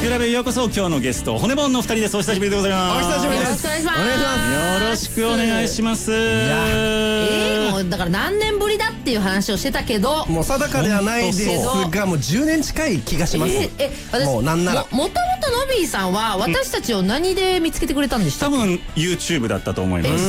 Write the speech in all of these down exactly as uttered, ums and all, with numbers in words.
クラブへようこそ。今日のゲスト骨盆のふたりです。お久しぶりでございます。 お久しぶりです。 お願いします。 よろしくお願いします。 えー、もうだから何年ぶりだっていう話をしてたけど、 もう定かではないですが、もうじゅうねん近い気がします。 ええ私もうなんならも, もともとのびーさんは私たちを何で見つけてくれたんでしたっけ？ 多分 YouTube だったと思います。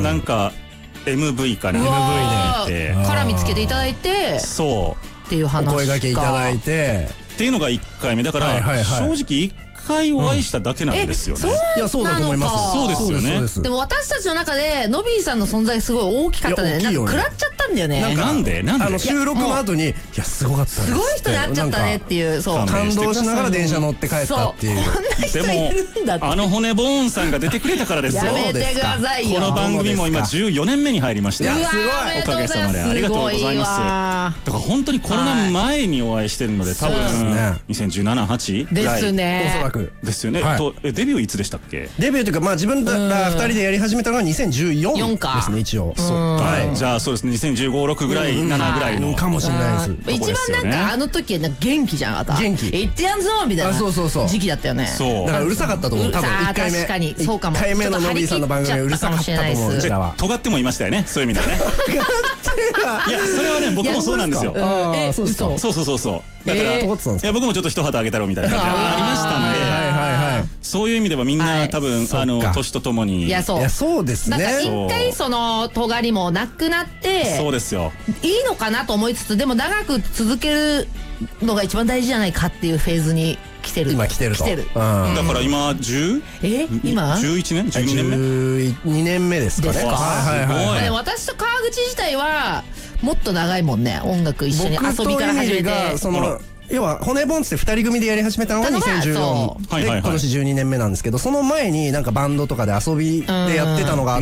なんか エムブイ かな。 エムブイ でから見つけていただいて、 そうっていう話か。 お声掛けいただいてっていうのがいっかいめだから、正直いっかいお会いしただけなんですよね。 いや、そうだと思います。 そうですよね。 でも私たちの中でのびーさんの存在すごい大きかったね。なんか食らっちゃったんだよね。 なんでなんであの収録の後に、いやすごかったです、 すごい人に会っちゃったねっていう、そう感動しながら電車乗って帰ったっていう。 こんな人いるんだって。 でもあの骨ボーンさんが出てくれたからですよ。 やめてくださいよ。 この番組も今じゅうよねんめに入りました。 うわー、 おかげさまでありがとうございます。だから本当にコロナ前にお会いしてるので、多分にせんじゅうなな、はちですね。 おそらくですよね。とデビューいつでしたっけ？ デビューというか、まあ自分らふたりでやり始めたのがにせんじゅうよんですね、一応。 そうか。じゃあそうですね、にせんじゅうご、ろくぐらい、ななぐらいのかもしれないです。 一番なんかあの時は元気じゃなかった？ 元気。 言ってやんぞみたいな時期だったよね。 そう。 だからうるさかったと思う。多分いっかいめ。 確かにそうかも。 いっかいめののびーさんの番組はうるさかったと思う。うちらは。 尖ってもいましたよね、そういう意味でね。いや、それはね、僕もそうなんですよ。 ああ、そうですか。 そうそうそうそう。だから、いや、僕もちょっと一旗あげたろみたいな感じがありましたんで、 はいはいはい。 そういう意味ではみんな多分、あの、年とともに。 いや、そう。 いや、そうですね。 なんか一回その、尖りもなくなって、 そうですよ。 いいのかなと思いつつ、でも長く続けるのが一番大事じゃないかっていうフェーズに来てる。 今来てると。 来てる。 だから今、じゅう？ え今じゅういちねん ?じゅうにねんめ ?じゅうにねんめですかね。 ですか。 はいはいはい。 私と川口自体は、もっと長いもんね。音楽一緒に遊びから始めて。 その要は骨ボンってふたり組でやり始めたのがにせんじゅうよんで、今年じゅうにねんめなんですけど、その前になんかバンドとかで遊びでやってたのがあって、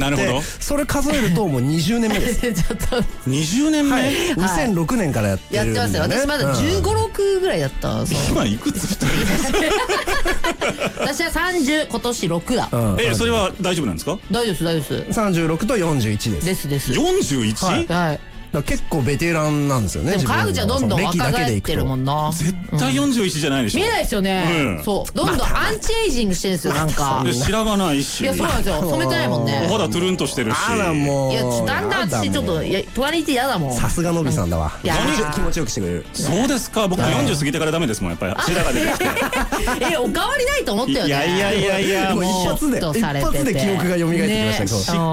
それ数えるともうにじゅうねんめです。 にじゅうねんめ？ にせんろくねんからやってるんだね。 やってますよ。私まだじゅうご、ろくぐらいだった。 今いくつふたり？ 私はさんじゅう、今年ろくだ。 え、それは大丈夫なんですか？ 大丈夫です、大丈夫です。 さんじゅうろくとよんじゅういちです。 ですです。 よんじゅういち？ はい。 結構ベテランなんですよね。 でも川口はどんどん若返ってるもんな。 絶対よんじゅういちじゃないでしょ。 見えないですよね。そうどんどんアンチエイジングしてるんですよ。なんか白髪ないし。 いやそうなんですよ。染めてないもんね。 肌トゥルンとしてるし。 あらもう。 いやだんだん私ちょっといやトワニティやだもん。 さすがのびさんだわ。気持ちよくしてくれる。 そうですか。僕もよんじゅう過ぎてからダメですもんやっぱり白髪出てきて。 えお変わりないと思ったよね。 いやいやいやいや。 一発で一発で記憶が蘇ってきました。